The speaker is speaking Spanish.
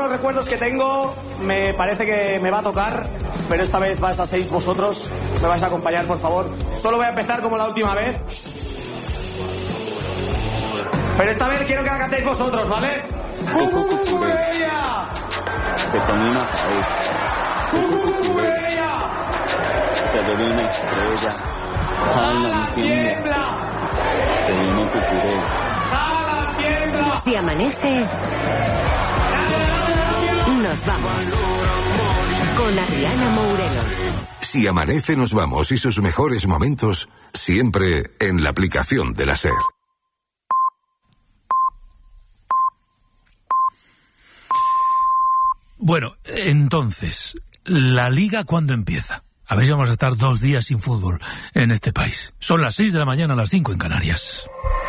los recuerdos que tengo, me parece que me va a tocar, pero esta vez vais a 6 vosotros. Me vais a acompañar, por favor. Solo voy a empezar como la última vez. Pero esta vez quiero que la cantéis vosotros, ¿vale? ¡Cucurella! Se ponía una pared. ¡Cucurella! Se ve una estrella. ¡Jala, tiembla! Te vino cucurella. ¡Jala, tiembla! Si amanece, nos vamos. Con Adriana Mourelo. Si amanece, nos vamos, y sus mejores momentos siempre en la aplicación de la SER. Bueno, entonces, ¿la Liga cuándo empieza? A ver si vamos a estar 2 días sin fútbol en este país. Son las 6 de la mañana, las 5 en Canarias.